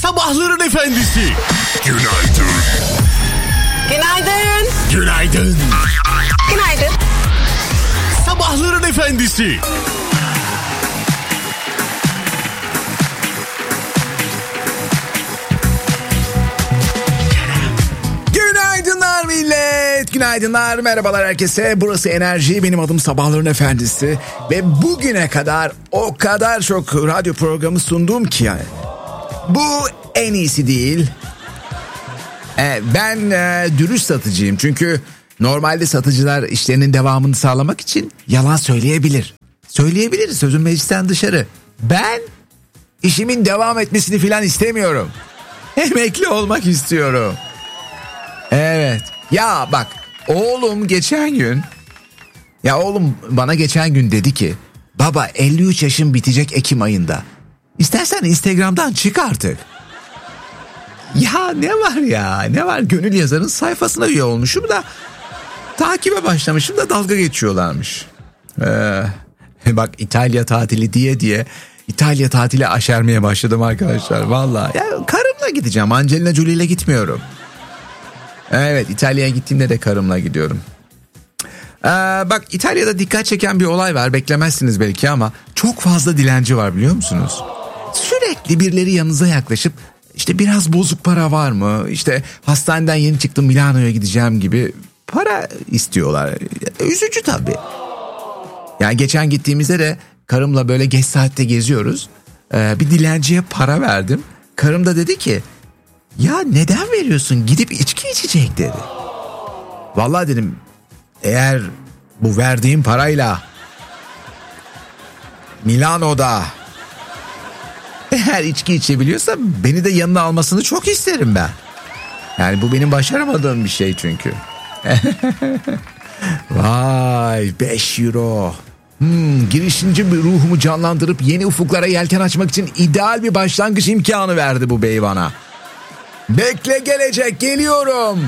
Sabahların efendisi. Günaydın. Günaydın. Günaydın. Günaydın. Sabahların efendisi. Günaydınlar millet. Günaydınlar, merhabalar herkese. Burası Enerji, benim adım Sabahların Efendisi. Ve bugüne kadar o kadar çok radyo programı sundum ki yani. Bu en iyisi değil. Ben dürüst satıcıyım. Çünkü normalde satıcılar işlerinin devamını sağlamak için yalan söyleyebilir. Söyleyebilir, sözün meclisten dışarı. Ben işimin devam etmesini falan istemiyorum. Emekli olmak istiyorum. Evet. Ya bak, oğlum bana geçen gün dedi ki, baba 53 yaşım bitecek Ekim ayında. İstersen Instagram'dan çık artık. Ya ne var gönül yazarın sayfasına üye olmuşum da takibe başlamışım da dalga geçiyorlarmış. Bak İtalya tatili diye İtalya tatili aşermeye başladım arkadaşlar. Vallahi ya, karımla gideceğim, Angelina Jolie ile gitmiyorum. Evet, İtalya'ya gittiğimde de karımla gidiyorum. Bak, İtalya'da dikkat çeken bir olay var, beklemezsiniz belki ama çok fazla dilenci var, biliyor musunuz? Sürekli birileri yanınıza yaklaşıp işte biraz bozuk para var mı? İşte hastaneden yeni çıktım, Milano'ya gideceğim gibi para istiyorlar. Üzücü tabii. Yani geçen gittiğimizde de karımla böyle geç saatte geziyoruz. Bir dilenciye para verdim. Karım da dedi ki, ya neden veriyorsun? Gidip içki içecek dedi. Vallahi dedim, eğer bu verdiğim parayla Milano'da eğer içki içebiliyorsa beni de yanına almasını çok isterim ben. Yani bu benim başaramadığım bir şey çünkü. Vay, 5 euro. Girişimci bir ruhumu canlandırıp yeni ufuklara yelken açmak için ideal bir başlangıç imkanı verdi bu bey bana. Bekle, gelecek, geliyorum.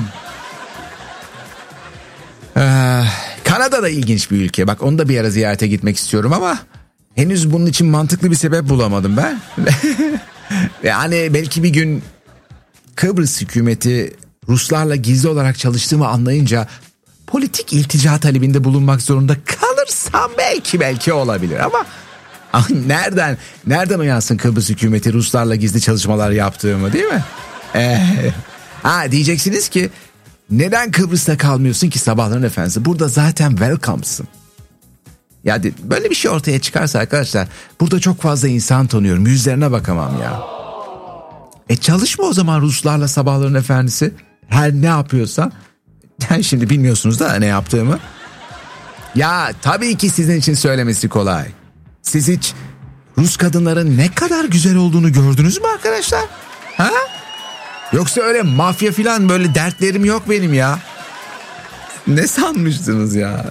Kanada da ilginç bir ülke. Bak, onu da bir ara ziyarete gitmek istiyorum ama henüz bunun için mantıklı bir sebep bulamadım ben. Yani belki bir gün Kıbrıs hükümeti Ruslarla gizli olarak çalıştığımı anlayınca politik iltica talebinde bulunmak zorunda kalırsam belki olabilir ama nereden uyansın Kıbrıs hükümeti Ruslarla gizli çalışmalar yaptığımı, değil mi? Diyeceksiniz ki, neden Kıbrıs'ta kalmıyorsun ki Sabahların Efendisi? Burada zaten welcome'sın. Ya böyle bir şey ortaya çıkarsa arkadaşlar, burada çok fazla insan tanıyorum, yüzlerine bakamam ya. Çalışma o zaman Ruslarla Sabahların Efendisi. Her ne yapıyorsan. Yani şimdi bilmiyorsunuz da ne yaptığımı. Ya tabii ki sizin için söylemesi kolay. Siz hiç Rus kadınların ne kadar güzel olduğunu gördünüz mü arkadaşlar? Ha? Yoksa öyle mafya filan böyle dertlerim yok benim ya. Ne sanmıştınız ya?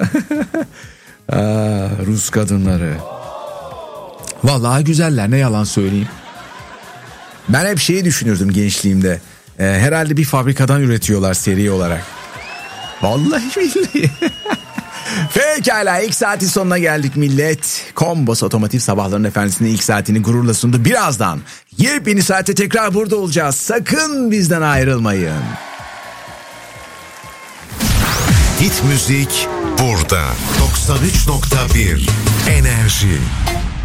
Rus kadınları. Vallahi güzeller, ne yalan söyleyeyim. Ben hep şeyi düşünürdüm gençliğimde. Herhalde bir fabrikadan üretiyorlar seri olarak. Vallahi billahi. Pekala, ilk saatin sonuna geldik millet. Kombos Otomotiv Sabahların Efendisi'nin ilk saatini gururla sundu. Birazdan yepyeni saate tekrar burada olacağız. Sakın bizden ayrılmayın. Hit müzik burada. 93.1 Enerji.